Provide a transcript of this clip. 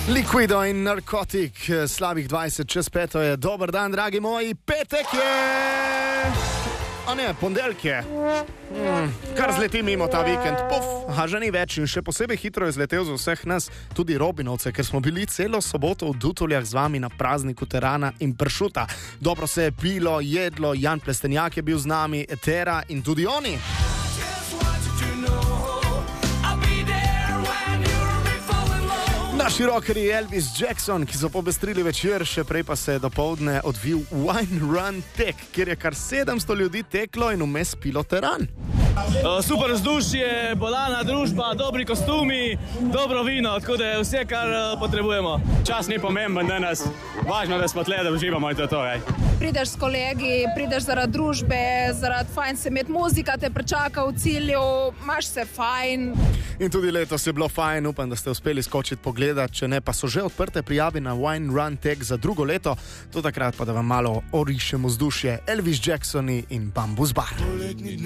Liquido in narkotik, slabih 20 čez 5 je. Dober dan, dragi moji, petek je! A ne, ponedeljek je. Kar zleti mimo ta vikend. Puf, a že ni več in še posebej hitro je zletel za vseh nas, tudi Robinovce, ker smo bili celo soboto v Dutuljah z vami na prazniku terana in pršuta. Dobro se je pilo, jedlo, Jan Plestenjak je bil z nami, Etera in tudi oni. Naši rockerji Elvis Jackson, ki so pobestrili večer, še prej pa se je dopoldne odvil Wine Run tek, kjer je kar 700 ljudi teklo in vmes pilo teran. Super vzdušje, bolana družba, dobri kostumi, dobro vino, tako da je vse, kar potrebujemo. Čas ni pomemben danes, važno, da smo tle, da uživamo in to je to. Prideš s kolegi, prideš zaradi družbe, zaradi fajn se imeti, muzika te prečaka v cilju, imaš se fajn. In tudi letos je bilo fajn, upam, da ste uspeli skočiti pogledati, če ne, pa so že odprte prijave na Wine Run tek za drugo leto, do takrat pa da vam malo orišemo vzdušje Elvis Jacksoni in Bambus Bar.